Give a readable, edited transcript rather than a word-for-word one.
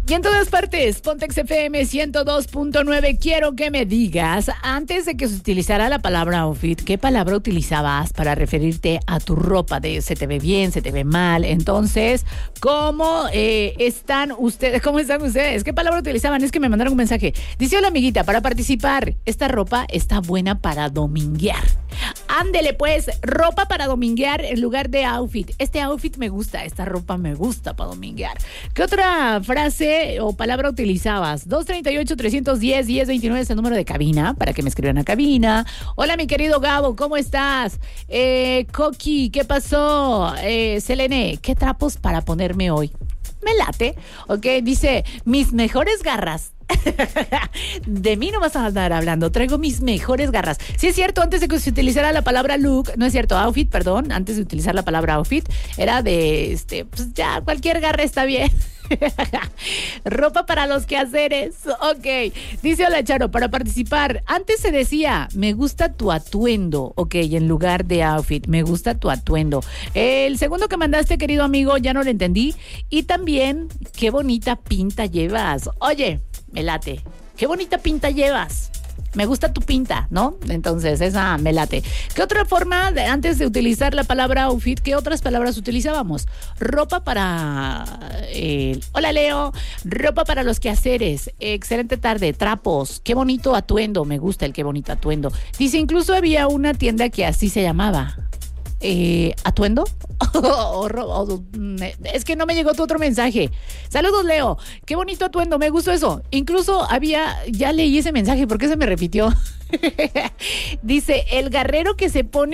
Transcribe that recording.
Y en todas partes, Pontex FM 102.9, quiero que me digas, antes de que se utilizara la palabra outfit, ¿qué palabra utilizabas para referirte a tu ropa? De se te ve bien, se te ve mal. Entonces, ¿cómo están ustedes? ¿Cómo están ustedes? ¿Qué palabra utilizaban? Es que me mandaron un mensaje. Dice, hola amiguita, para participar, esta ropa está buena para dominguear. Ándele pues, ropa para dominguear en lugar de outfit. Este outfit me gusta, esta ropa me gusta para dominguear. ¿Qué otra frase o palabra utilizabas? 238-310-1029 es el número de cabina para que me escriban a cabina. Hola mi querido Gabo, ¿cómo estás? Coqui, ¿qué pasó? Selene, ¿qué trapos para ponerme hoy? Me late, ok, dice, mis mejores garras. De mí no vas a andar hablando, traigo mis mejores garras. Sí es cierto, antes de que se utilizara la palabra look, no es cierto, outfit, perdón, antes de utilizar la palabra outfit, era de, pues ya, cualquier garra está bien. Ropa para los quehaceres, ok. Dice hola Charo, para participar, antes se decía, me gusta tu atuendo, ok, en lugar de outfit, me gusta tu atuendo. El segundo que mandaste, querido amigo, ya no lo entendí. Y también, qué bonita pinta llevas. Oye, me late. Qué bonita pinta llevas. Me gusta tu pinta, ¿no? Entonces, esa me late. ¿Qué otra forma, antes de utilizar la palabra outfit, qué otras palabras utilizábamos? Ropa para... hola, Leo. Ropa para los quehaceres. Excelente tarde. Trapos. Qué bonito atuendo. Me gusta el qué bonito atuendo. Dice, incluso había una tienda que así se llamaba. ¿Atuendo? Es que no me llegó tu otro mensaje. Saludos, Leo. Qué bonito atuendo, me gustó eso. Incluso ya leí ese mensaje, ¿por qué se me repitió? Dice, el guerrero que se pone